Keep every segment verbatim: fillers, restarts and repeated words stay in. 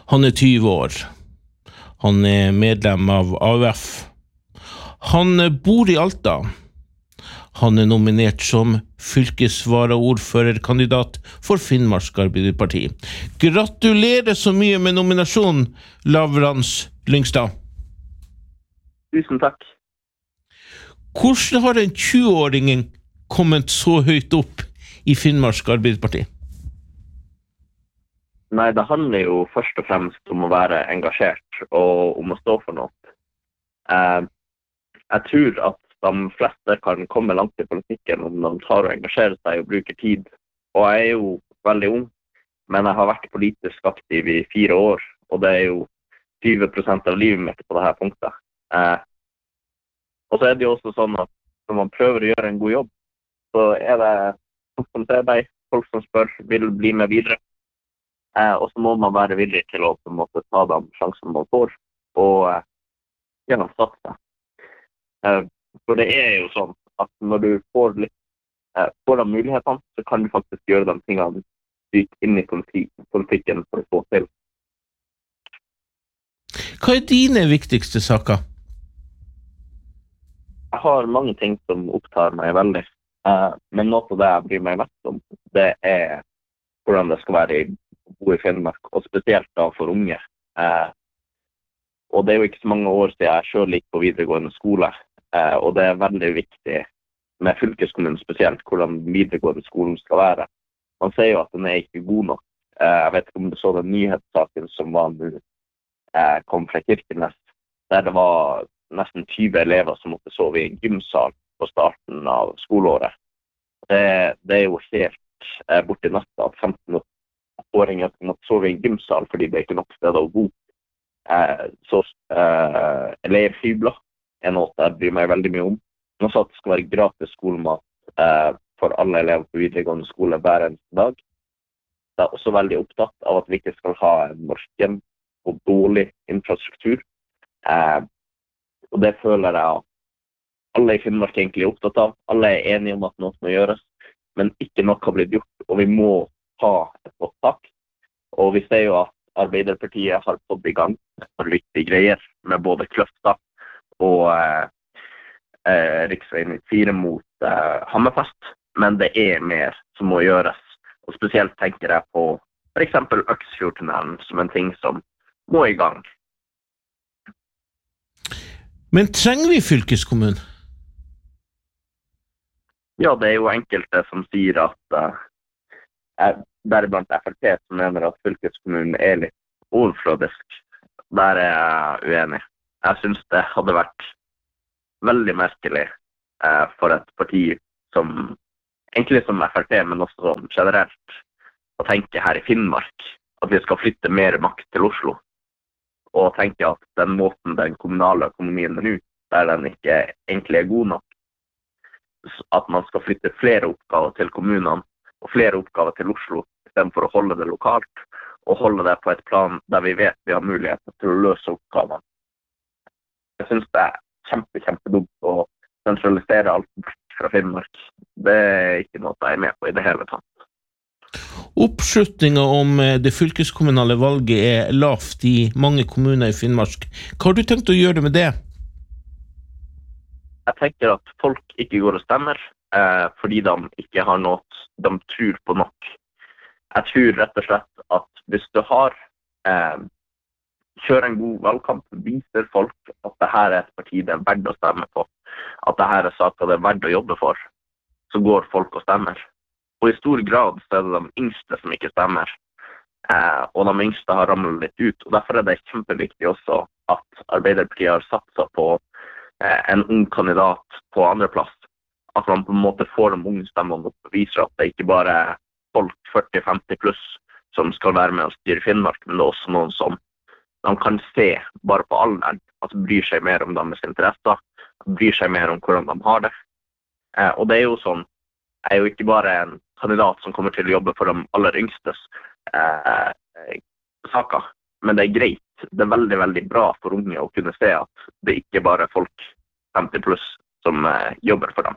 Han er tyve år. Han er medlem av A U F. Han bor i Alta. Han er nominert som fylkesvaraordførerkandidat for Finnmark Arbeiderparti. Gratulerer så mye med nominasjonen, Lavrans Lyngstad. Tusen takk. Hvordan har en tjue-åringen kommet så høyt opp i Finnmark Arbeiderparti? Nei, det handler jo først og fremst om å være engasjert og om å stå for noe. Eh, jeg tror at de fleste kan komme langt i politikken om de tar og engasjerer seg og bruker tid. Og jeg er jo veldig ung, men jeg har vært politisk aktiv i fire år, og det er jo tyve prosent av livet mitt på dette punktet. Eh, og så er det jo også sånn at når man prøver å gjøre en god jobb, så er det folk som ser deg, folk som spør, vil bli med videre. Eh, og så må man være villig til å på en måte ta de sjansene man får, og eh, gjøre satse. Eh, for det er jo sånn at når du får litt, eh, får de mulighetene, så kan du faktisk gjøre de tingene dypt inn i politi politikken for å få til. Hva er dine viktigste saker? Jeg har mange ting som opptar meg veldig, eh, men noe av det jeg bryr meg mest om, det er hvordan det skal være i bo i Finnmark, og spesielt da for unge. Eh, og det er jo ikke så mange år siden jeg selv gikk på videregående skole, eh, og det er veldig viktig med fylkeskommunen spesielt, hvordan videregående skolen skal være. Man ser jo at den er ikke god nok. Eh, jeg vet ikke om du så den nyhetssaken som var nå, eh, kom fra Kirkenes, der det var nesten tyve elever som måtte sove i en gymsal på starten av skoleåret. Det, det er jo helt eh, borti natta at femten-åringer måtte sove i en gymsal fordi det er ikke nok sted å bo. Eh, så eh, elevhybler er noe jeg bryr meg veldig mye om. Nå sa at det skal være gratis skolemat eh, for alle elever på videregående skole hver eneste dag. Det er også veldig opptatt av at vi ikke skal ha en morgen og dårlig infrastruktur. Eh, og det føler jeg at alle i Finnmark egentlig er opptatt av. Alle er enige om at noe må gjøres, men ikke nok har blitt gjort, og vi må ha et godt tak. Og vi ser jo at Arbeiderpartiet har fått i gang for viktige greier med både Kløfta og eh, eh, riksvei nittifire mot eh, Hammerfest, men det er mer som må gjøres. Og spesielt tenker jeg på for eksempel Øksfjordtunnelen som en ting som må i gang. Men trenger vi fylkeskommunen? Ja, det er jo enkelte som sier at uh, deriblant F R P som mener at fylkeskommunen er litt overfladisk. Der er jeg uenig. Jeg synes det hadde vært veldig merkelig uh, for et parti som, egentlig som F R P, men også generelt, å tenke her i Finnmark at vi skal flytte mer makt til Oslo. Og tenke at den måten den kommunale økonomien er ut, der den ikke egentlig er god nok, at man skal flytte flere oppgaver til kommunene og flere oppgaver til Oslo, i stedet for å holde det lokalt, og holde det på et plan der vi vet vi har mulighet til å løse oppgavene. Jeg synes det er kjempe, kjempedumt å sentralisere alt fra Finnmark. Det er ikke noe jeg er med på i det hele tatt. Oppslutningen om det fylkeskommunale valget er lavt i mange kommuner i Finnmark. Hva har du tenkt å gjøre med det? Jeg tenker at folk ikke går og stemmer, eh, fordi de ikke har noe de tror på nok. Jeg tror rett og slett at hvis du har eh, kjører en god valgkamp, viser folk at dette er et parti det er verdt å stemme på, at dette er saker det er verdt å jobbe for, så går folk og stemmer. Og i stor grad så er det de yngste som ikke stemmer, eh, og de yngste har ramlet litt ut, og derfor er det kjempeviktig også at Arbeiderpartiet har satset på en ung kandidat på andre plass. At man på en måte får de unge stemmene og viser at det ikke bare er folk førti femti pluss som skal være med og styre Finnmark, men det er også noen som de kan se bare på alderen, at bryr seg mer om deres interesser, bryr seg mer om hvordan de har det. Eh, og det er jo sånn, jeg er jo ikke bare en kandidat som kommer til å jobbe for de aller yngstes eh, saker, men det er greit. Det er veldig, veldig bra for unge å kunne se at det ikke bare er folk femti pluss som eh, jobber for dem.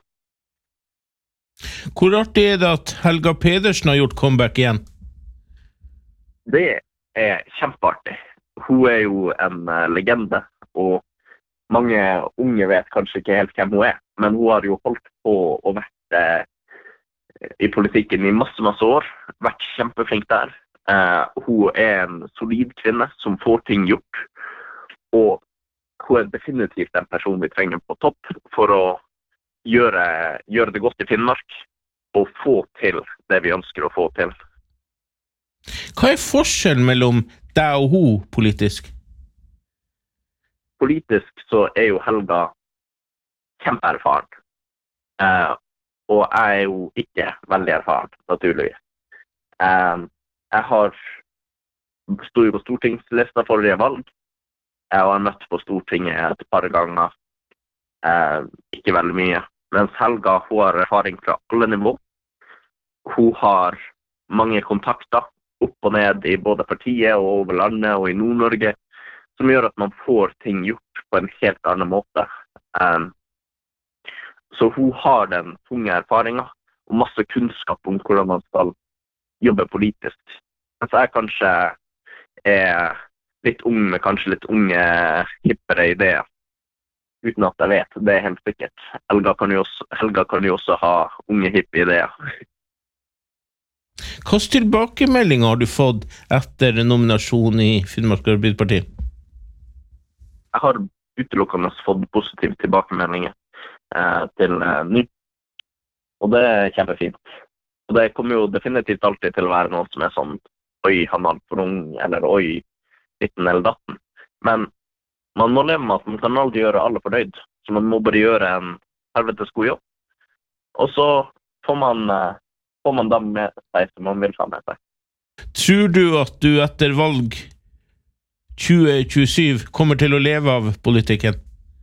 Hvor artig er det at Helga Pedersen har gjort comeback igjen? Det er kjempeartig. Hun er jo en uh, legende, og mange unge vet kanskje ikke helt hvem hun er, men hun har jo holdt på å vært uh, i politikken i masse, masse år, vært kjempeflink der. Uh, hun er en solid kvinne som får ting gjort, og hun er definitivt en person vi trenger på topp for å gjøre, gjøre det godt i Finnmark, og få til det vi ønsker å få til. Hva er forskjellen mellom deg og hun politisk? Politisk så er jo Helga kjempeerfaren. Uh, og jeg er jo ikke veldig erfaren, naturligvis. Uh, jeg har stod jo på stortingslista forrige valg. Jeg har møtt på Stortinget et par ganger. Uh, ikke veldig mye. Mens Helga hun har erfaring fra alle nivå. Hun har mange kontakter opp og ned i både partiet og over landet og i Nord-Norge, som gjør at man får ting gjort på en helt annen måte. Um, så hun har den tunge erfaringen og masse kunnskap om hvordan man skal jobbe politisk. Mens jeg kanskje er litt ung med kanskje litt unge, hippere ideer, uten at jeg vet, det er helt sikkert. Helga kan jo også, Helga kan jo også ha unge, hippe ideer. Hvilke tilbakemeldinger har du fått etter nominasjonen i Finnmark Arbeiderparti? Jeg har utelukkende fått positive tilbakemeldinger eh, til eh, ny. Og det er kjempefint. Og det kommer jo definitivt alltid til å være noe som er sånn, oi, han er for ung, eller oi, liten eller datten. Men man må leve med at man kan aldri gjøre alle fornøyd. Så man må bare gjøre en helvetes god jobb. Og så får man... Eh, får man da med seg som man vil ha med seg. Tror du at du etter valg tjue tjuesyv kommer til å leve av politikken?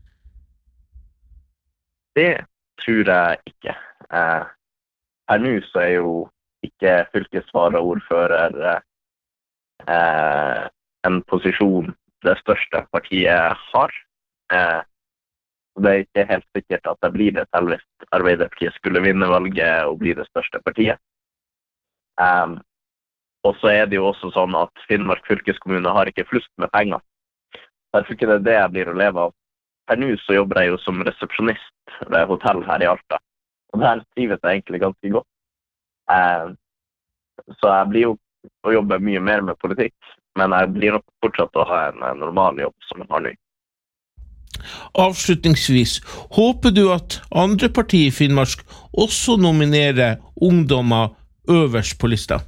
Det tror jeg ikke. Eh, her nå så er jo ikke fylkesvaraordfører eh, en posisjon det største partiet har. Eh, Det er ikke helt sikkert at det blir det selv hvis Arbeiderpartiet skulle vinne valget og bli det største partiet. Um, og så er det jo også sånn at Finnmark fylkeskommune har ikke flust med penger. Så jeg tror ikke det er det jeg blir å leve av. Her nå så jobber jeg jo som resepsjonist ved hotell her i Alta. Og der trives jeg egentlig ganske godt. Um, så jeg blir jo å jobbe mye mer med politikk, men jeg blir nok fortsatt å ha en, en normal jobb som jeg har nå. Avslutningsvis, håper du at andre partier i Finnmark også nominerer ungdommer øverst på lista?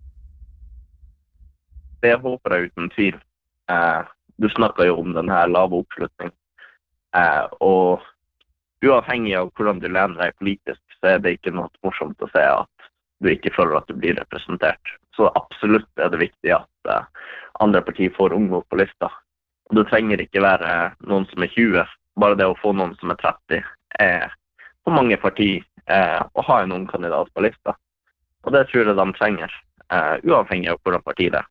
Det håper jeg uten tvil. Eh, du snakket jo om denne lave oppslutningen. Eh, og uavhengig av hvordan du lener deg politisk, så er det ikke noe morsomt å se at du ikke føler at du blir representert. Så absolutt er det viktig at eh, andre partier får ungdom på lista. Det trenger ikke være noen som er tjue, bare det å få noen som er tretti er på mange partier eh, å ha en ung kandidat på lista. Og det tror jeg de trenger, eh, uavhengig av hvordan partiet er.